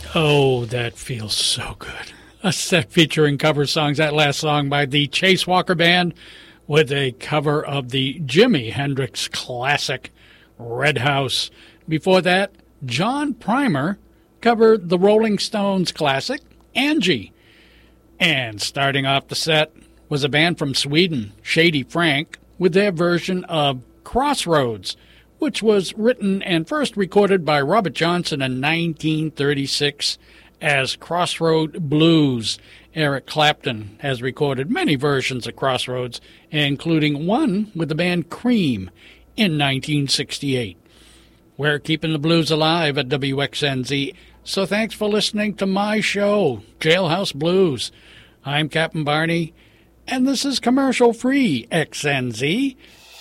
Oh, that feels so good. A set featuring cover songs. That last song by the Chase Walker Band with a cover of the Jimi Hendrix classic Red House. Before that, John Primer covered the Rolling Stones classic Angie. And starting off the set was a band from Sweden, Shady Frank, with their version of Crossroads, which was written and first recorded by Robert Johnson in 1936 as Crossroad Blues. Eric Clapton has recorded many versions of Crossroads, including one with the band Cream in 1968. We're keeping the blues alive at WXNZ, so thanks for listening to my show, Jailhouse Blues. I'm Captain Barney, and this is commercial-free XNZ,